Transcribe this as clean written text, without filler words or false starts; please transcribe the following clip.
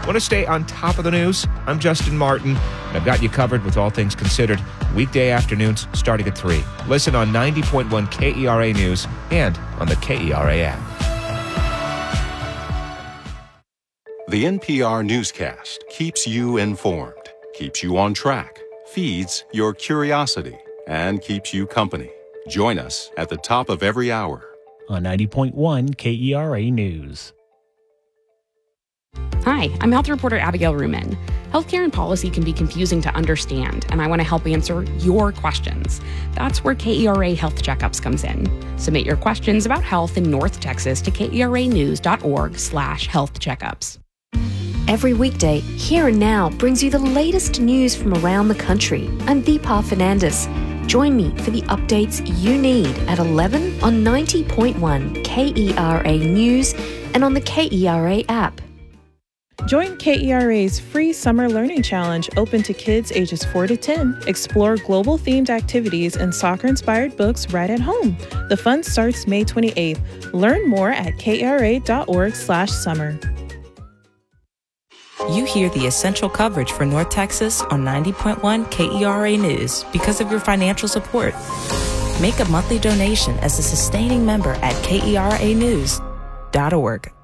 Want to stay on top of the news? I'm Justin Martin, and I've got you covered with all things considered, weekday afternoons starting at 3. Listen on 90.1 KERA News and on the KERA app. The NPR newscast keeps you informed, keeps you on track, feeds your curiosity, and keeps you company. Join us at the top of every hour on 90.1 KERA News. Hi, I'm health reporter Abigail Ruman. Healthcare and policy can be confusing to understand, and I want to help answer your questions. That's where KERA Health Checkups comes in. Submit your questions about health in North Texas to keranews.org/health checkups. Every weekday, Here and Now brings you the latest news from around the country. I'm Deepa Fernandes. Join me for the updates you need at 11 on 90.1 KERA News and on the KERA app. Join KERA's free Summer Learning Challenge open to kids ages 4 to 10. Explore global-themed activities and soccer-inspired books right at home. The fun starts May 28th. Learn more at kera.org/summer. You hear the essential coverage for North Texas on 90.1 KERA News because of your financial support. Make a monthly donation as a sustaining member at keranews.org.